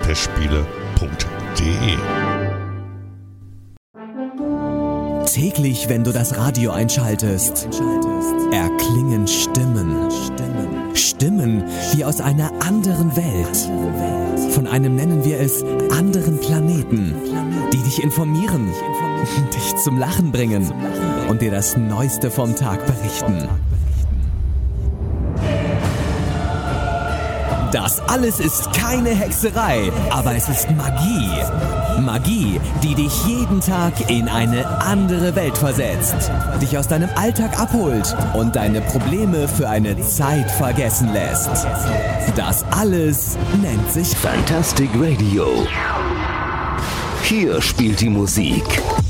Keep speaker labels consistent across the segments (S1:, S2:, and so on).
S1: festspiele.de.
S2: Täglich, wenn du das Radio einschaltest, erklingen Stimmen. Stimmen wie aus einer anderen Welt. Von einem, nennen wir es, anderen Planeten, die dich informieren, dich zum Lachen bringen und dir das Neueste vom Tag berichten. Das alles ist keine Hexerei, aber es ist Magie. Magie, die dich jeden Tag in eine andere Welt versetzt, dich aus deinem Alltag abholt und deine Probleme für eine Zeit vergessen lässt. Das alles nennt sich
S3: Fantastic Radio. Hier spielt die Musik.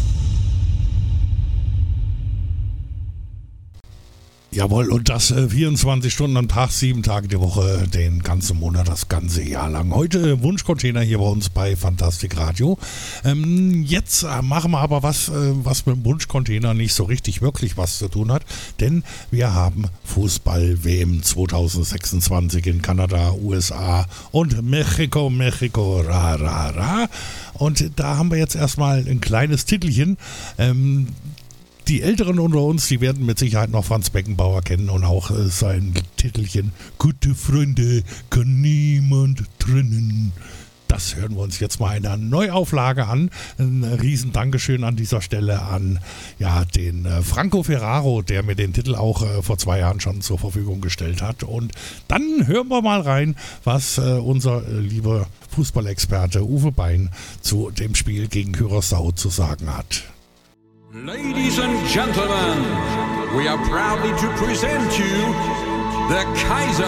S1: Jawohl, und das 24 Stunden am Tag, 7 Tage die Woche, den ganzen Monat, das ganze Jahr lang. Heute Wunschcontainer hier bei uns bei Fantastic Radio. Jetzt machen wir aber was mit dem Wunschcontainer nicht so richtig wirklich was zu tun hat, denn wir haben Fußball-WM 2026 in Kanada, USA und Mexiko, ra, ra, ra. Und da haben wir jetzt erstmal ein kleines Titelchen. Die Älteren unter uns, die werden mit Sicherheit noch Franz Beckenbauer kennen und auch sein Titelchen "Gute Freunde kann niemand trennen". Das hören wir uns jetzt mal in einer Neuauflage an. Ein riesen Dankeschön an dieser Stelle an den Franco Ferraro, der mir den Titel auch vor 2 Jahren schon zur Verfügung gestellt hat. Und dann hören wir mal rein, was unser lieber Fußballexperte Uwe Bein zu dem Spiel gegen Curaçao zu sagen hat.
S4: Ladies and gentlemen, we are proudly to present you the Kaiser